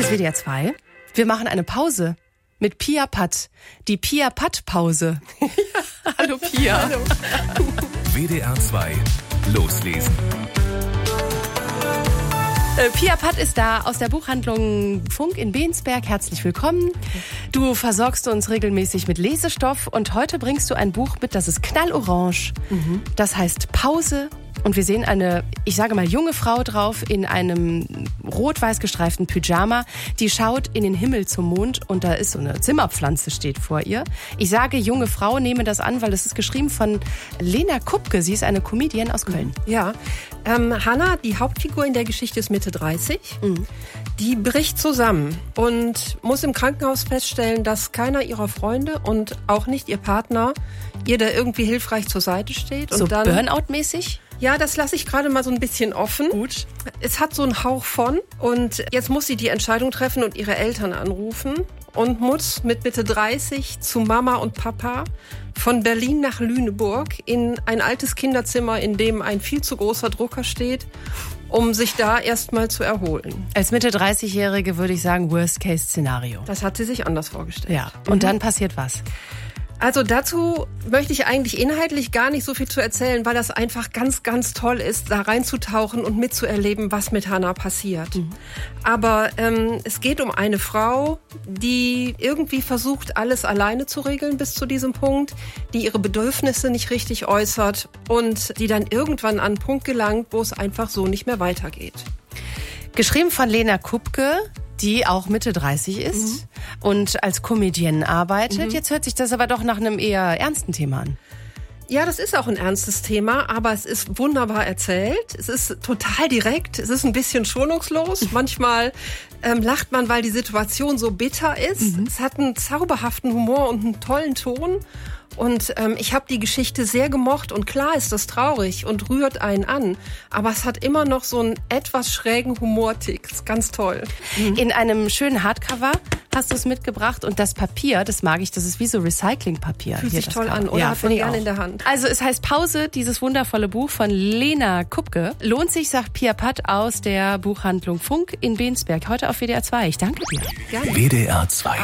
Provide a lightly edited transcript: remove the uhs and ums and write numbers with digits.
Hier ist WDR 2. Wir machen eine Pause mit Pia Patt. Die Pia Patt-Pause. Hallo Pia. Hallo. WDR 2. Loslesen. Pia Patt ist da aus der Buchhandlung Funk in Bensberg. Herzlich willkommen. Du versorgst uns regelmäßig mit Lesestoff und heute bringst du ein Buch mit, das ist knallorange. Das heißt Pause. Und wir sehen eine, ich sage mal, junge Frau drauf in einem rot-weiß gestreiften Pyjama. Die schaut in den Himmel zum Mond und da ist so eine Zimmerpflanze, steht vor ihr. Ich sage junge Frau, nehme das an, weil das ist geschrieben von Lena Kupke. Sie ist eine Comedian aus Köln. Ja, Hannah, die Hauptfigur in der Geschichte, ist Mitte 30. Die bricht zusammen und muss im Krankenhaus feststellen, dass keiner ihrer Freunde und auch nicht ihr Partner ihr da irgendwie hilfreich zur Seite steht. Und So dann, Burnout-mäßig? Ja, das lasse ich gerade mal so ein bisschen offen. Gut. Es hat so einen Hauch von. Und jetzt muss sie die Entscheidung treffen und ihre Eltern anrufen und muss mit Mitte 30 zu Mama und Papa von Berlin nach Lüneburg in ein altes Kinderzimmer, in dem ein viel zu großer Drucker steht, um sich da erstmal zu erholen. Als Mitte 30-Jährige würde ich sagen, Worst-Case-Szenario. Das hat sie sich anders vorgestellt. Ja, und dann passiert was? Also dazu möchte ich eigentlich inhaltlich gar nicht so viel zu erzählen, weil das einfach ganz, ganz toll ist, da reinzutauchen und mitzuerleben, was mit Hannah passiert. Aber es geht um eine Frau, die irgendwie versucht, alles alleine zu regeln bis zu diesem Punkt, die ihre Bedürfnisse nicht richtig äußert und die dann irgendwann an einen Punkt gelangt, wo es einfach so nicht mehr weitergeht. Geschrieben von Lena Kupke, die auch Mitte 30 ist und als Comedienne arbeitet. Jetzt hört sich das aber doch nach einem eher ernsten Thema an. Ja, das ist auch ein ernstes Thema, aber es ist wunderbar erzählt. Es ist total direkt, es ist ein bisschen schonungslos. Manchmal lacht man, weil die Situation so bitter ist. Es hat einen zauberhaften Humor und einen tollen Ton. Und ich habe die Geschichte sehr gemocht und klar ist das traurig und rührt einen an. Aber es hat immer noch so einen etwas schrägen Humortick. Das ist ganz toll. In einem schönen Hardcover hast du es mitgebracht und das Papier, das mag ich, das ist wie so Recyclingpapier. Fühlt sich das toll Cover. an, oder? Ja, Hat man finde ich gerne auch. in der Hand. Also es heißt Pause, dieses wundervolle Buch von Lena Kupke. Lohnt sich, sagt Pia Patt aus der Buchhandlung Funk in Bensberg. Heute auf WDR 2. Ich danke dir. Gerne. WDR 2.